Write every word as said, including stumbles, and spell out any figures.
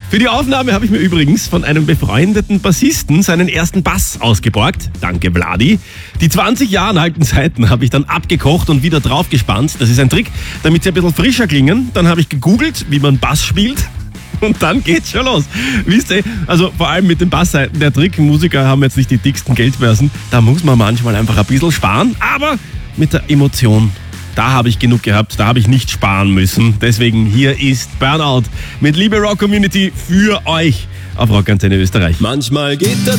Für die Aufnahme habe ich mir übrigens von einem befreundeten Bassisten seinen ersten Bass ausgeborgt. Danke, Vladi. Die zwanzig Jahre alten Saiten habe ich dann abgekocht und wieder draufgespannt. Das ist ein Trick, damit sie ein bisschen frischer klingen. Dann habe ich gegoogelt, wie man Bass spielt. Und dann geht's schon los. Wisst ihr, also vor allem mit den Bassseiten der Trick, Musiker haben jetzt nicht die dicksten Geldbörsen. Da muss man manchmal einfach ein bisschen sparen. Aber mit der Emotion, da habe ich genug gehabt, da habe ich nicht sparen müssen. Deswegen hier ist Burnout mit Liebe Rock Community für euch auf Rock Antenne Österreich. Manchmal geht der